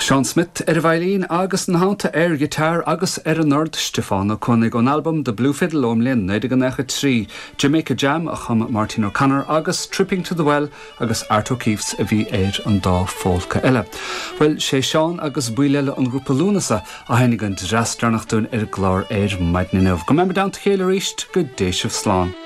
Sean Smith Bhailín agus an háanta guitar agus an nord Stefano chunig an album The Blue Fiddle omlin 1993 Jamaica Jam a chum Martin O'Connor agus Tripping to the Well agus Art O'Keefe's a bhí an dá fólca eile. Well, sé Sean agus buileile an grúpa Lúnasa a hanig an drastarnach dún glár maidnineh. Go member down to chéile ríist go déisih slán.